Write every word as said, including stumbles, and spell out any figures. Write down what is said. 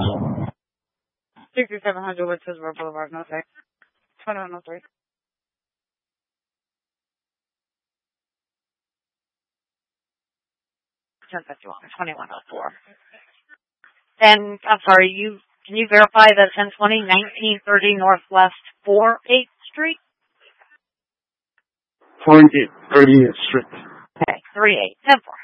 sixty-seven hundred West Hillsborough Boulevard, no thanks. twenty-one oh three. ten fifty-one, twenty-one oh four. And, I'm sorry, you, can you verify that ten twenty, nineteen thirty Northwest four eighth Street? four eighth, thirtieth Street. Okay, three eight, ten four.